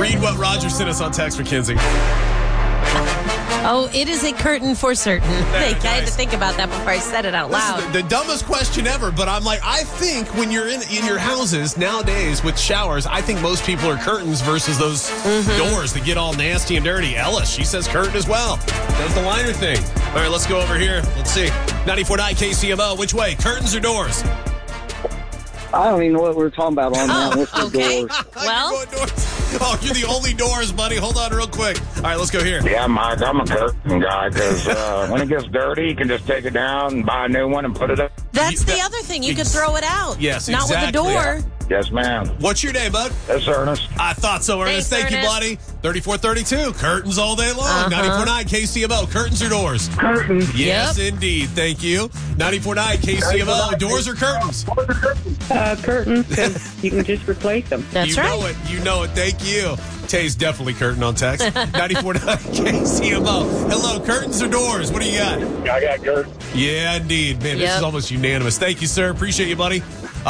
Read what Roger sent us on text, Mackenzie. Oh, it is a curtain for certain. I had to Nice. think about that before I said it out loud. This is the dumbest question ever, but I'm like, I think when you're in your houses nowadays with showers, I think most people are curtains versus those doors that get all nasty and dirty. Ellis, she says curtain as well. Does the liner thing. All right, let's go over here. Let's see. 94.9 KCMO. Which way? Curtains or doors? I don't even know what we're talking about on that. Let's do okay. doors. Well, You're going doors. Oh, you're the only doors, buddy. Hold on real quick. All right, let's go here. Yeah, Mike, I'm a curtain guy because when it gets dirty, you can just take it down and buy a new one and put it up. that's the other thing. You could throw it out. Yes, Not exactly. with a door. Yes, ma'am. What's your name, bud? That's Ernest. I thought so, Ernest. Thanks, Thank you, Ernest. buddy. 3432. Curtains all day long. 94.9 KCMO. Curtains or doors? Curtain. Yes, indeed. Thank you. 94.9 KCMO. Doors or curtains? Curtains, because you can just replace them. That's you right. know it. You know it. Thank you. Tay's definitely curtain on text. 94.9 KCMO. Hello, curtains or doors? What do you got? I got curtains. Yeah, indeed. Man, this Yep. is almost unanimous. Thank you, sir. Appreciate you, buddy.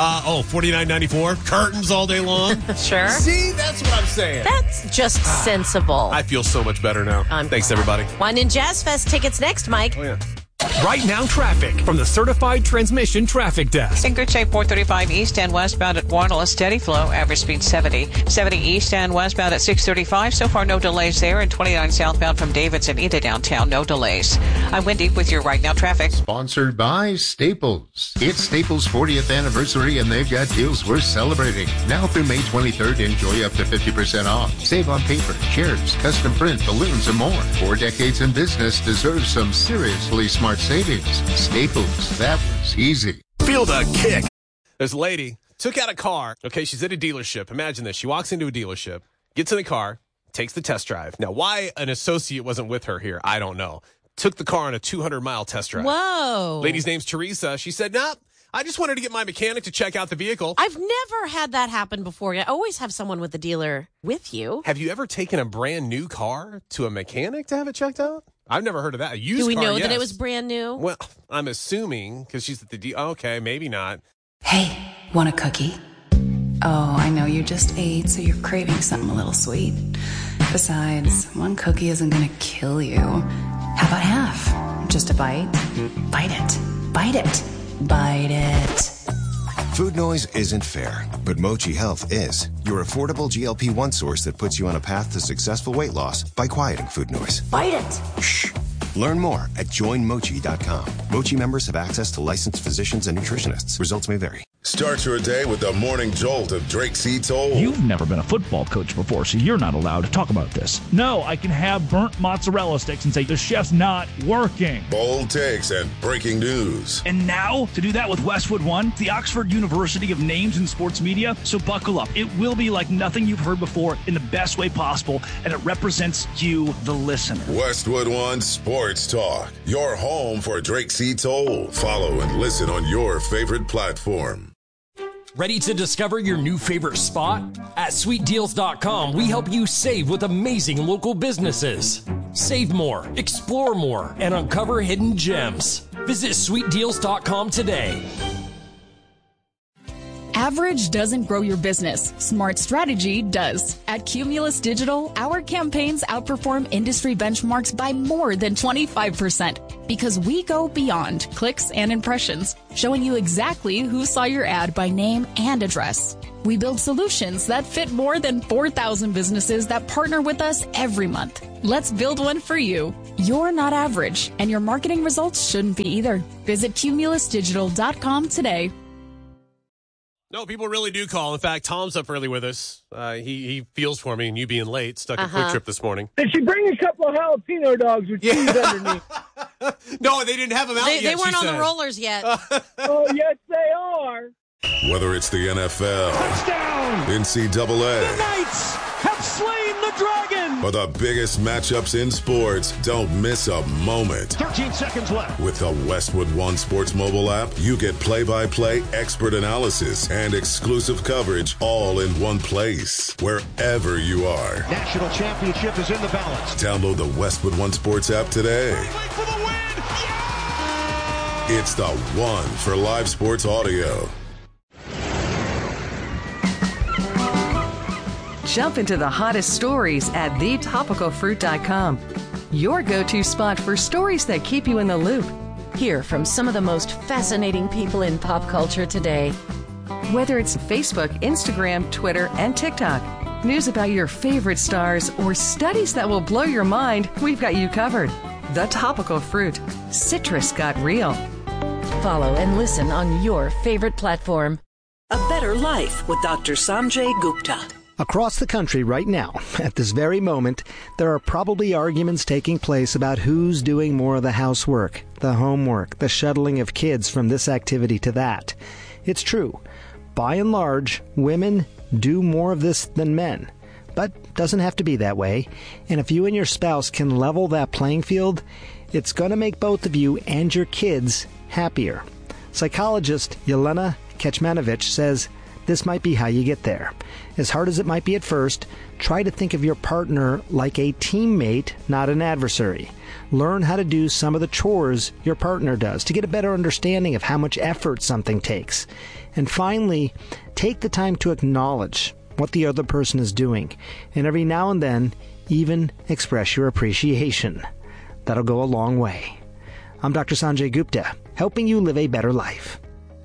49.94. Curtains all day long. Sure. See, that's what I'm saying. That's just sensible. I feel so much better now. Thanks, everybody. Wine and Jazz Fest tickets next, Mike. Oh, yeah. Right now, traffic from the Certified Transmission Traffic Desk. In good shape, 435 east and westbound at Warnell, steady flow, average speed 70. 70 east and westbound at 635. So far, no delays there. And 29 southbound from Davidson into downtown, no delays. I'm Wendy with your Right Now traffic. Sponsored by Staples. It's Staples' 40th anniversary, and they've got deals worth celebrating. Now through May 23rd, enjoy up to 50% off. Save on paper, chairs, custom print, balloons, and more. 4 decades in business deserves some seriously smart savings. Staples. That was easy. Feel the kick. This lady took out a car. Okay, she's at a dealership. Imagine this. She walks into a dealership, gets in the car, takes the test drive. Now, why an associate wasn't with her here, I don't know. Took the car on a 200-mile test drive. Whoa. Lady's name's Teresa. She said, nah, I just wanted to get my mechanic to check out the vehicle. I've never had that happen before. I always have someone with the dealer with you. Have you ever taken a brand new car to a mechanic to have it checked out? I've never heard of that. A used Do we car, know that yes. it was brand new? Well, I'm assuming because she's at the okay, maybe not. Hey, want a cookie? Oh, I know you just ate, so you're craving something a little sweet. Besides, one cookie isn't gonna kill you. How about half? Just a bite? Bite it. Bite it. Bite it. Food noise isn't fair, but Mochi Health is. Your affordable GLP-1 source that puts you on a path to successful weight loss by quieting food noise. Bite it. Shh. Learn more at joinmochi.com. Mochi members have access to licensed physicians and nutritionists. Results may vary. Start your day with the morning jolt of Drake C. Toll. You've never been a football coach before, so you're not allowed to talk about this. No, I can have burnt mozzarella sticks and say the chef's not working. Bold takes and breaking news. And now, to do that with Westwood One, the Oxford University of Names in Sports Media, so buckle up. It will be like nothing you've heard before in the best way possible, and it represents you, the listener. Westwood One Sports Talk, your home for Drake C. Toll. Follow and listen on your favorite platform. Ready to discover your new favorite spot? At sweetdeals.com, we help you save with amazing local businesses. Save more, explore more, and uncover hidden gems. Visit sweetdeals.com today. Average doesn't grow your business. Smart strategy does. At Cumulus Digital, our campaigns outperform industry benchmarks by more than 25% because we go beyond clicks and impressions, showing you exactly who saw your ad by name and address. We build solutions that fit more than 4,000 businesses that partner with us every month. Let's build one for you. You're not average, and your marketing results shouldn't be either. Visit cumulusdigital.com today. No, people really do call. In fact, Tom's up early with us. He feels for me and you being late. Stuck a quick trip this morning. Did she bring a couple of jalapeno dogs with cheese underneath? No, they didn't have them out yet. They weren't she on said. the rollers yet. Oh, yes, they are. Whether it's the NFL, Touchdown! NCAA, The Knights have slain the dragon! or the biggest matchups in sports, don't miss a moment. 13 seconds left. With the Westwood One Sports mobile app, you get play-by-play expert analysis and exclusive coverage all in one place, wherever you are. National championship is in the balance. Download the Westwood One Sports app today. For the win! Yeah! It's the one for live sports audio. Jump into the hottest stories at thetopicalfruit.com. Your go-to spot for stories that keep you in the loop. Hear from some of the most fascinating people in pop culture today. Whether it's Facebook, Instagram, Twitter, and TikTok, news about your favorite stars, or studies that will blow your mind, we've got you covered. The Topical Fruit. Citrus got real. Follow and listen on your favorite platform. A Better Life with Dr. Sanjay Gupta. Across the country right now, at this very moment, there are probably arguments taking place about who's doing more of the housework, the homework, the shuttling of kids from this activity to that. It's true. By and large, women do more of this than men. But doesn't have to be that way. And if you and your spouse can level that playing field, it's going to make both of you and your kids happier. Psychologist Yelena Kecmanovic says this might be how you get there. As hard as it might be at first, try to think of your partner like a teammate, not an adversary. Learn how to do some of the chores your partner does to get a better understanding of how much effort something takes. And finally, take the time to acknowledge what the other person is doing, and every now and then, even express your appreciation. That'll go a long way. I'm Dr. Sanjay Gupta, helping you live a better life.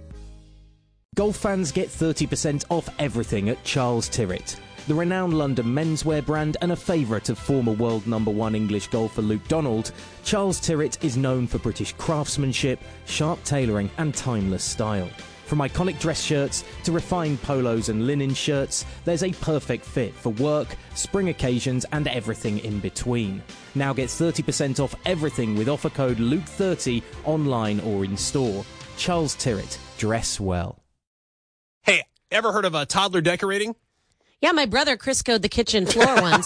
Golf fans get 30% off everything at Charles Tyrrett. The renowned London menswear brand and a favourite of former world #1 English golfer Luke Donald, Charles Tyrrett is known for British craftsmanship, sharp tailoring and timeless style. From iconic dress shirts to refined polos and linen shirts, there's a perfect fit for work, spring occasions and everything in between. Now get 30% off everything with offer code LUKE30 online or in store. Charles Tyrrett, dress well. Hey, ever heard of a toddler decorating? Yeah, my brother Crisco'd the kitchen floor once.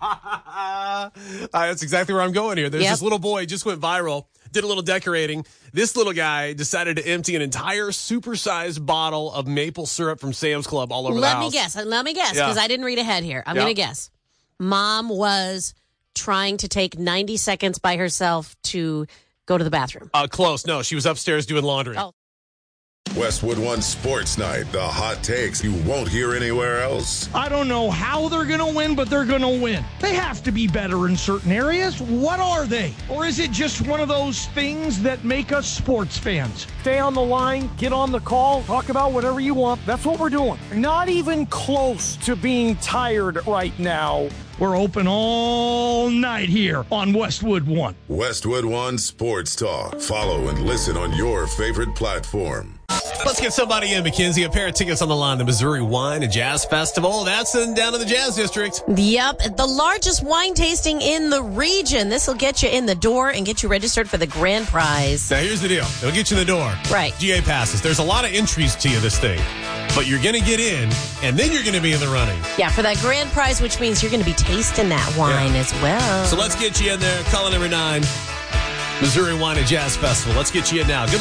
That's exactly where I'm going here. There's this little boy, just went viral, did a little decorating. This little guy decided to empty an entire supersized bottle of maple syrup from Sam's Club all over the house. Let me guess, because I didn't read ahead here. I'm going to guess. Mom was trying to take 90 seconds by herself to go to the bathroom. Close. No, she was upstairs doing laundry. Oh. Westwood One Sports Night, the hot takes you won't hear anywhere else. I don't know how they're going to win, but they're going to win. They have to be better in certain areas. What are they? Or is it just one of those things that make us sports fans? Stay on the line, get on the call, talk about whatever you want. That's what we're doing. Not even close to being tired right now. We're open all night here on Westwood One. Westwood One Sports Talk. Follow and listen on your favorite platform. Let's get somebody in, Mackenzie. A pair of tickets on the line. The Missouri Wine and Jazz Festival. That's down in the Jazz District. Yep. The largest wine tasting in the region. This will get you in the door and get you registered for the grand prize. Now, here's the deal. It'll get you in the door. Right. GA passes. There's a lot of entries to this thing. But you're going to get in, and then you're going to be in the running. Yeah, for that grand prize, which means you're going to be tasting that wine as well. So let's get you in there. Calling number 9. Missouri Wine and Jazz Festival. Let's get you in now. Good